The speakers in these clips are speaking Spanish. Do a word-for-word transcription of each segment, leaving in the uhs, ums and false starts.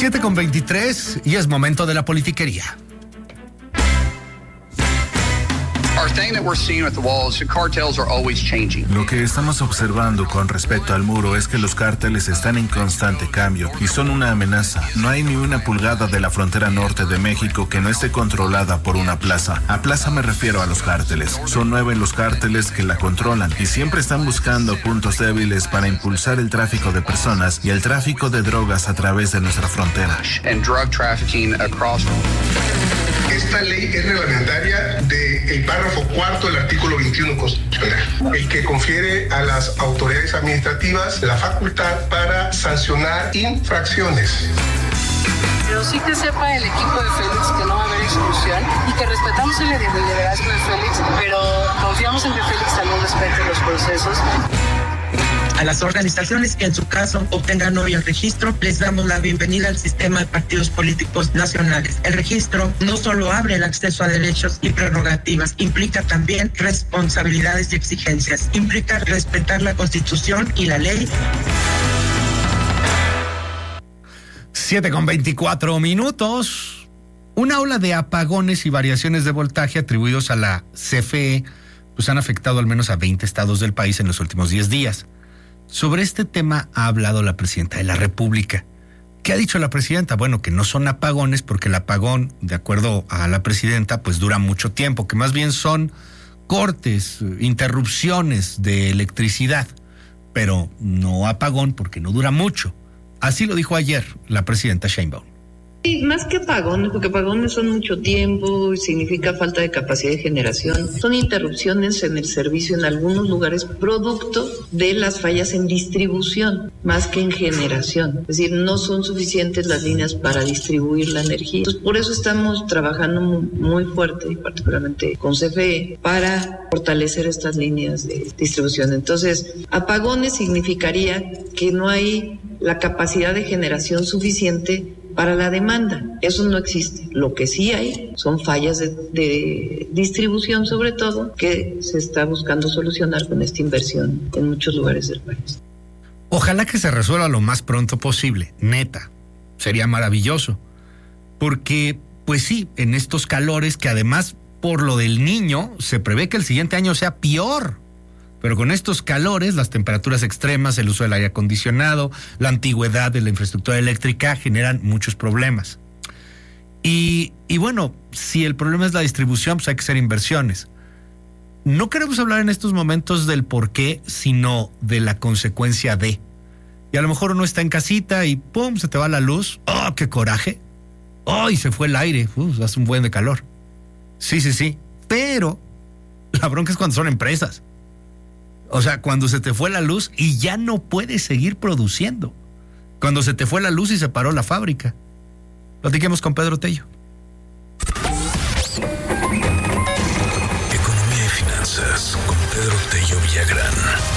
siete con veintitrés y es momento de la politiquería. Lo que estamos observando con respecto al muro es que los cárteles están en constante cambio y son una amenaza. No hay ni una pulgada de la frontera norte de México que no esté controlada por una plaza. A plaza me refiero a los cárteles. Son nueve los cárteles que la controlan y siempre están buscando puntos débiles para impulsar el tráfico de personas y el tráfico de drogas a través de nuestra frontera. Esta ley es reglamentaria del párrafo cuarto del artículo veintiuno constitucional, el que confiere a las autoridades administrativas la facultad para sancionar infracciones. Pero sí que sepa el equipo de Félix que no va a haber exclusión y que respetamos el liderazgo de Félix, pero confiamos en que Félix también respete los procesos. A las organizaciones que en su caso obtengan hoy el registro, les damos la bienvenida al sistema de partidos políticos nacionales. El registro no solo abre el acceso a derechos y prerrogativas, implica también responsabilidades y exigencias. Implica respetar la Constitución y la ley. siete con veinticuatro minutos. Una ola de apagones y variaciones de voltaje atribuidos a la C F E pues han afectado al menos a veinte estados del país en los últimos diez días. Sobre este tema ha hablado la presidenta de la República. ¿Qué ha dicho la presidenta? Bueno, que no son apagones porque el apagón, de acuerdo a la presidenta, pues dura mucho tiempo, que más bien son cortes, interrupciones de electricidad, pero no apagón porque no dura mucho. Así lo dijo ayer la presidenta Sheinbaum. Sí, más que apagones, porque apagones son mucho tiempo y significa falta de capacidad de generación. Son interrupciones en el servicio en algunos lugares producto de las fallas en distribución, más que en generación. Es decir, no son suficientes las líneas para distribuir la energía. Entonces, por eso estamos trabajando muy fuerte, y particularmente con C F E, para fortalecer estas líneas de distribución. Entonces, apagones significaría que no hay la capacidad de generación suficiente para la demanda. Eso no existe. Lo que sí hay son fallas de, de distribución, sobre todo, que se está buscando solucionar con esta inversión en muchos lugares del país. Ojalá que se resuelva lo más pronto posible, neta. Sería maravilloso. Porque, pues sí, en estos calores que además, por lo del Niño, se prevé que el siguiente año sea peor. Pero con estos calores, las temperaturas extremas, el uso del aire acondicionado, la antigüedad de la infraestructura eléctrica generan muchos problemas. Y, y bueno, si el problema es la distribución, pues hay que hacer inversiones. No queremos hablar en estos momentos del por qué, sino de la consecuencia de. Y a lo mejor uno está en casita y ¡pum!, se te va la luz. ¡Oh, qué coraje! ¡Oh, y se fue el aire! ¡Uf, hace un buen de calor! Sí, sí, sí. Pero la bronca es cuando son empresas. O sea, cuando se te fue la luz y ya no puedes seguir produciendo. Cuando se te fue la luz y se paró la fábrica. Platiquemos con Pedro Tello. Economía y finanzas con Pedro Tello Villagrán.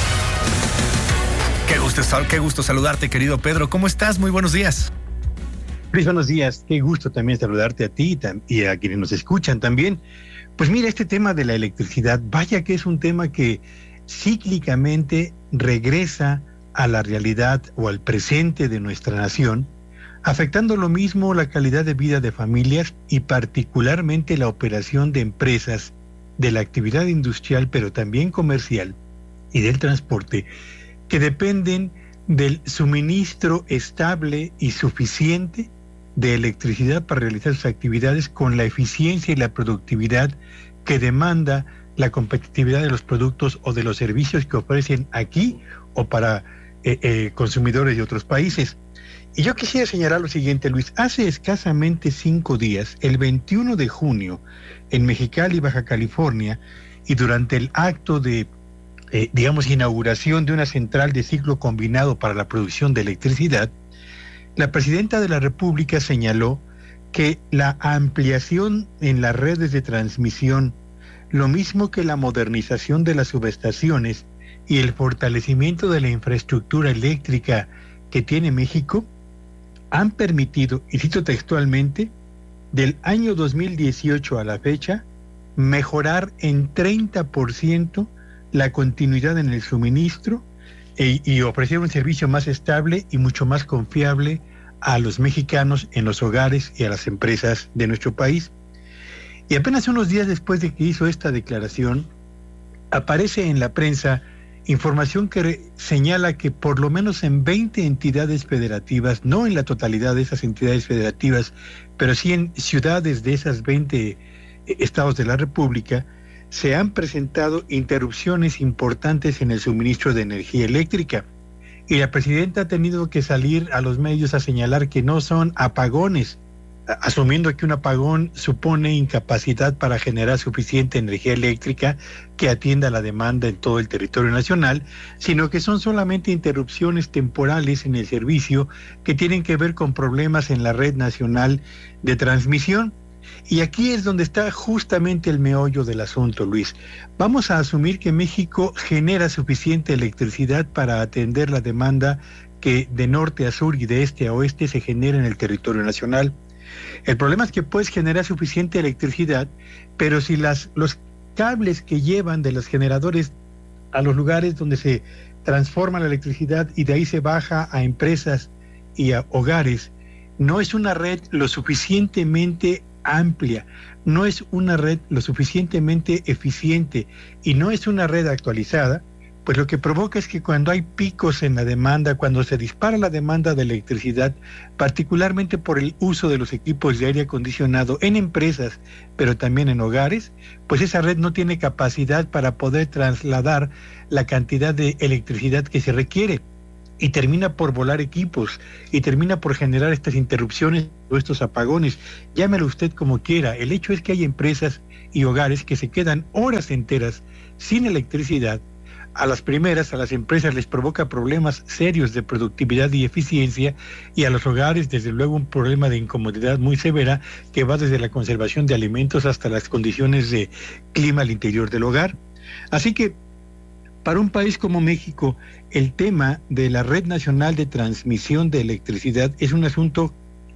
Qué gusto, qué gusto saludarte, querido Pedro. ¿Cómo estás? Muy buenos días. Luis, buenos días. Qué gusto también saludarte a ti y a quienes nos escuchan también. Pues mira, este tema de la electricidad, vaya que es un tema que cíclicamente regresa a la realidad o al presente de nuestra nación, afectando lo mismo la calidad de vida de familias y particularmente la operación de empresas de la actividad industrial, pero también comercial y del transporte, que dependen del suministro estable y suficiente de electricidad para realizar sus actividades con la eficiencia y la productividad que demanda la competitividad de los productos o de los servicios que ofrecen aquí o para eh, eh, consumidores de otros países. Y yo quisiera señalar lo siguiente, Luis. Hace escasamente cinco días, el veintiuno de junio, en Mexicali, Baja California, y durante el acto de, eh, digamos, inauguración de una central de ciclo combinado para la producción de electricidad, la presidenta de la República señaló que la ampliación en las redes de transmisión, lo mismo que la modernización de las subestaciones y el fortalecimiento de la infraestructura eléctrica que tiene México, han permitido, y cito textualmente, del año dos mil dieciocho a la fecha, mejorar en treinta por ciento la continuidad en el suministro e, y ofrecer un servicio más estable y mucho más confiable a los mexicanos en los hogares y a las empresas de nuestro país. Y apenas unos días después de que hizo esta declaración, aparece en la prensa información que re- señala que por lo menos en veinte entidades federativas, no en la totalidad de esas entidades federativas, pero sí en ciudades de esas veinte estados de la República, se han presentado interrupciones importantes en el suministro de energía eléctrica. Y la presidenta ha tenido que salir a los medios a señalar que no son apagones, asumiendo que un apagón supone incapacidad para generar suficiente energía eléctrica que atienda la demanda en todo el territorio nacional, sino que son solamente interrupciones temporales en el servicio que tienen que ver con problemas en la red nacional de transmisión. Y aquí es donde está justamente el meollo del asunto, Luis. Vamos a asumir que México genera suficiente electricidad para atender la demanda que de norte a sur y de este a oeste se genera en el territorio nacional. El problema es que puedes generar suficiente electricidad, pero si las, los cables que llevan de los generadores a los lugares donde se transforma la electricidad y de ahí se baja a empresas y a hogares, no es una red lo suficientemente amplia, no es una red lo suficientemente eficiente y no es una red actualizada, pues lo que provoca es que cuando hay picos en la demanda, cuando se dispara la demanda de electricidad, particularmente por el uso de los equipos de aire acondicionado en empresas, pero también en hogares, pues esa red no tiene capacidad para poder trasladar la cantidad de electricidad que se requiere. Y termina por volar equipos, y termina por generar estas interrupciones o estos apagones. Llámelo usted como quiera. El hecho es que hay empresas y hogares que se quedan horas enteras sin electricidad. A las primeras, a las empresas les provoca problemas serios de productividad y eficiencia, y a los hogares, desde luego, un problema de incomodidad muy severa que va desde la conservación de alimentos hasta las condiciones de clima al interior del hogar. Así que, para un país como México, el tema de la Red Nacional de Transmisión de Electricidad es un asunto,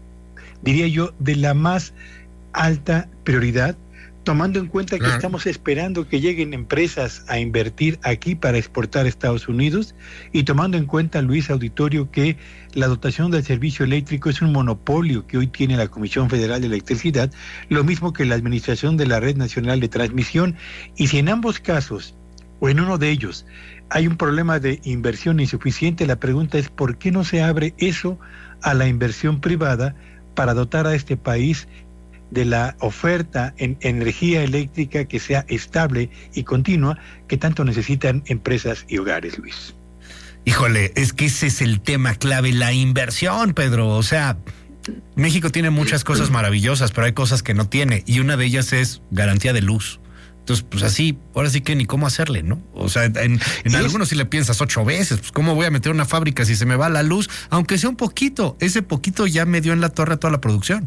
diría yo, de la más alta prioridad, tomando en cuenta claro. que estamos esperando que lleguen empresas a invertir aquí para exportar a Estados Unidos, y tomando en cuenta, Luis Auditorio, que la dotación del servicio eléctrico es un monopolio que hoy tiene la Comisión Federal de Electricidad, lo mismo que la administración de la Red Nacional de Transmisión, y si en ambos casos o en uno de ellos hay un problema de inversión insuficiente, la pregunta es ¿por qué no se abre eso a la inversión privada para dotar a este país de la oferta en energía eléctrica que sea estable y continua que tanto necesitan empresas y hogares, Luis? Híjole, es que ese es el tema clave, la inversión, Pedro. O sea, México tiene muchas cosas maravillosas, pero hay cosas que no tiene, y una de ellas es garantía de luz. Entonces, pues así, ahora sí que ni cómo hacerle, ¿no? O sea, en, en algunos sí le piensas ocho veces, pues cómo voy a meter una fábrica si se me va la luz, aunque sea un poquito, ese poquito ya me dio en la torre a toda la producción.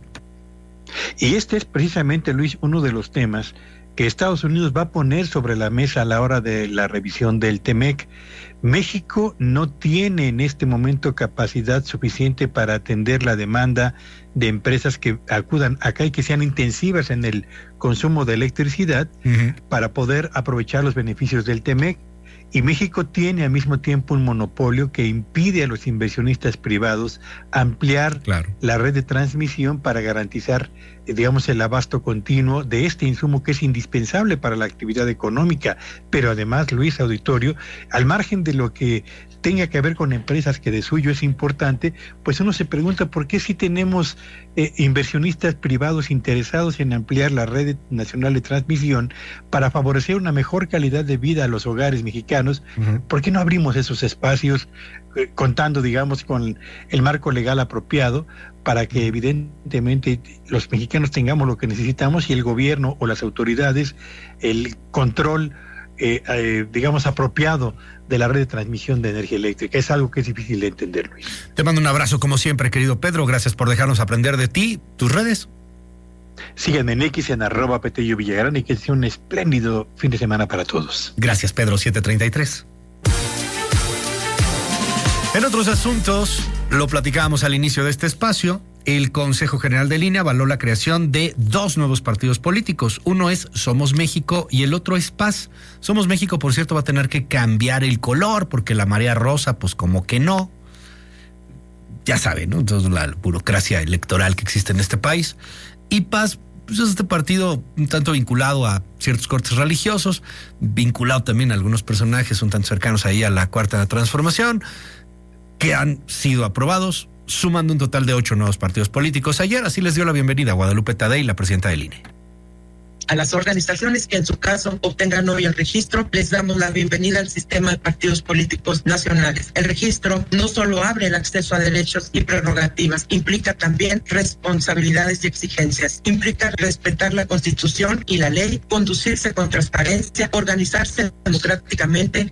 Y este es precisamente, Luis, uno de los temas que Estados Unidos va a poner sobre la mesa a la hora de la revisión del TEMEC. México no tiene en este momento capacidad suficiente para atender la demanda de empresas que acudan acá y que sean intensivas en el consumo de electricidad uh-huh. para poder aprovechar los beneficios del TEMEC. Y México tiene al mismo tiempo un monopolio que impide a los inversionistas privados ampliar claro. la red de transmisión para garantizar, digamos, el abasto continuo de este insumo que es indispensable para la actividad económica. Pero además, Luis Auditorio, al margen de lo que tenga que ver con empresas que de suyo es importante, pues uno se pregunta por qué si tenemos eh, inversionistas privados interesados en ampliar la red nacional de transmisión para favorecer una mejor calidad de vida a los hogares mexicanos, uh-huh. ¿por qué no abrimos esos espacios eh, contando, digamos, con el marco legal apropiado para que evidentemente los mexicanos tengamos lo que necesitamos y el gobierno o las autoridades el control Eh, eh, digamos, apropiado de la red de transmisión de energía eléctrica? Es algo que es difícil de entender, Luis. Te mando un abrazo como siempre, querido Pedro. Gracias por dejarnos aprender de ti. ¿Tus redes? Síganme en X en arroba Petello Villagrán, y que sea un espléndido fin de semana para todos. Gracias, Pedro. siete treinta y tres. En otros asuntos, lo platicábamos al inicio de este espacio, el Consejo General del I N E avaló la creación de dos nuevos partidos políticos. Uno es Somos México y el otro es Paz. Somos México, por cierto, va a tener que cambiar el color porque la marea rosa, pues como que no. ya saben, ¿no? Entonces, la burocracia electoral que existe en este país. Y P A S, pues es este partido un tanto vinculado a ciertos cortes religiosos, vinculado también a algunos personajes un tanto cercanos ahí a la Cuarta Transformación, que han sido aprobados, sumando un total de ocho nuevos partidos políticos. Ayer así les dio la bienvenida a Guadalupe Tadei, la presidenta del I N E. A las organizaciones que en su caso obtengan hoy el registro, les damos la bienvenida al sistema de partidos políticos nacionales. El registro no solo abre el acceso a derechos y prerrogativas, implica también responsabilidades y exigencias. Implica respetar la Constitución y la ley, conducirse con transparencia, organizarse democráticamente.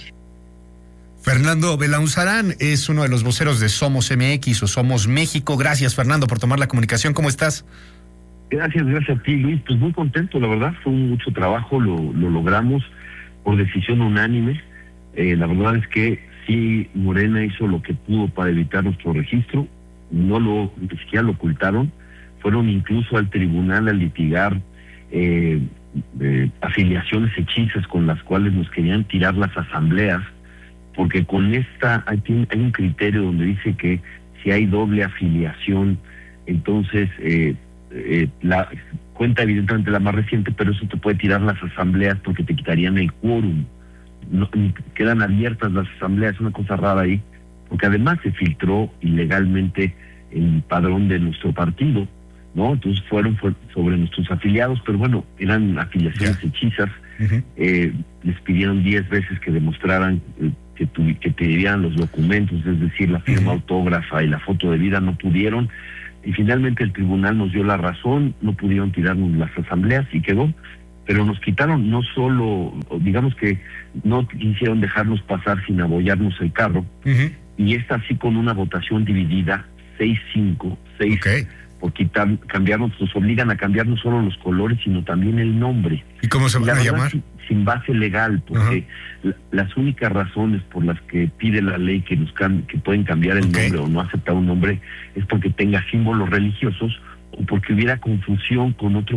Fernando Belaunzarán es uno de los voceros de Somos M X o Somos México. Gracias, Fernando, por tomar la comunicación. ¿Cómo estás? Gracias, gracias a ti, Luis. Pues muy contento, la verdad, fue mucho trabajo, lo, lo logramos por decisión unánime. Eh, la verdad es que sí, Morena hizo lo que pudo para evitar nuestro registro, no lo, ni siquiera lo ocultaron, fueron incluso al tribunal a litigar eh, eh, afiliaciones hechizas con las cuales nos querían tirar las asambleas, porque con esta, hay, hay un criterio donde dice que si hay doble afiliación, entonces... Eh, Eh, la cuenta evidentemente la más reciente, pero eso te puede tirar las asambleas porque te quitarían el quórum. No, quedan abiertas las asambleas, es una cosa rara ahí, porque además se filtró ilegalmente el padrón de nuestro partido, ¿no? Entonces fueron fue sobre nuestros afiliados, pero bueno, eran afiliaciones yeah. hechizas. Uh-huh. eh, les pidieron diez veces que demostraran eh, que, tu, que te dieran los documentos, es decir, la firma uh-huh. autógrafa y la foto de vida, no pudieron. Y finalmente el tribunal nos dio la razón, no pudieron tirarnos las asambleas y quedó, pero nos quitaron no solo, digamos que no quisieron dejarnos pasar sin abollarnos el carro, uh-huh. y esta así con una votación dividida, seis cinco, seis, okay. por quitar, cambiarnos, nos obligan a cambiar no solo los colores, sino también el nombre. ¿Y cómo se van a llamar? Sin, sin base legal, porque uh-huh. la, las únicas razones por las que pide la ley que nos cam- que pueden cambiar el okay. nombre o no aceptar un nombre es porque tenga símbolos religiosos o porque hubiera confusión con otro